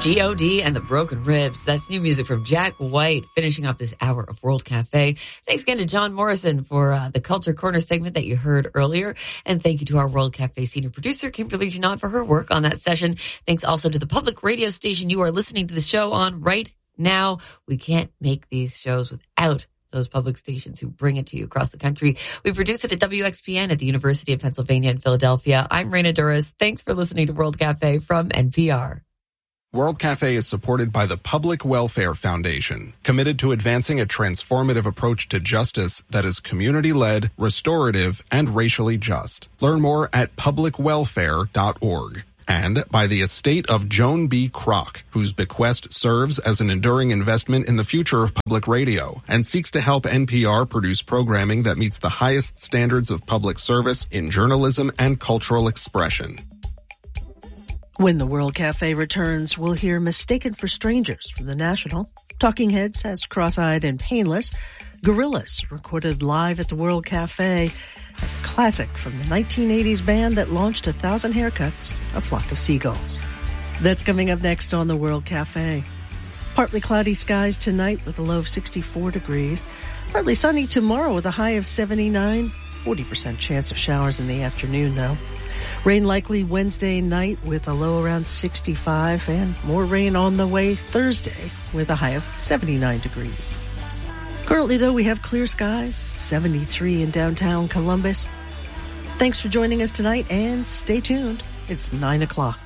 G.O.D. and the Broken Ribs. That's new music from Jack White, finishing off this hour of World Cafe. Thanks again to John Morrison for the Culture Corner segment that you heard earlier. And thank you to our World Cafe senior producer, Kimberly Janot, for her work on that session. Thanks also to the public radio station you are listening to the show on right now. We can't make these shows without those public stations who bring it to you across the country. We produce it at WXPN at the University of Pennsylvania in Philadelphia. I'm Raina Duras. Thanks for listening to World Cafe from NPR. World Cafe is supported by the Public Welfare Foundation, committed to advancing a transformative approach to justice that is community-led, restorative, and racially just. Learn more at publicwelfare.org. And by the estate of Joan B. Kroc, whose bequest serves as an enduring investment in the future of public radio and seeks to help NPR produce programming that meets the highest standards of public service in journalism and cultural expression. When the World Cafe returns, we'll hear Mistaken for Strangers from The National. Talking Heads has Cross-Eyed and Painless. Gorillaz recorded live at the World Cafe. A classic from the 1980s band that launched 1,000 Haircuts, A Flock of Seagulls. That's coming up next on the World Cafe. Partly cloudy skies tonight with a low of 64 degrees. Partly sunny tomorrow with a high of 79. 40% chance of showers in the afternoon, though. Rain likely Wednesday night with a low around 65, and more rain on the way Thursday with a high of 79 degrees. Currently, though, we have clear skies, 73 in downtown Columbus. Thanks for joining us tonight, and stay tuned. It's 9 o'clock.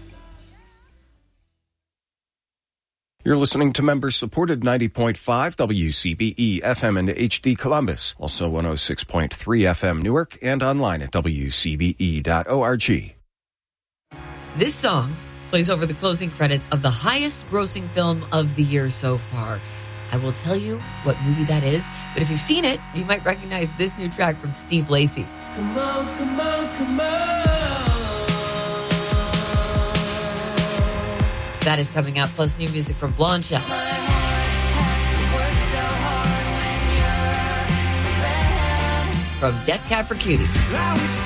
You're listening to member-supported 90.5 WCBE FM and HD Columbus, also 106.3 FM Newark, and online at WCBE.org. This song plays over the closing credits of the highest-grossing film of the year so far. I will tell you what movie that is, but if you've seen it, you might recognize this new track from Steve Lacy. Come on, come on, come on. That is coming up, plus new music from Blondshell. From Death Cab for Cutie.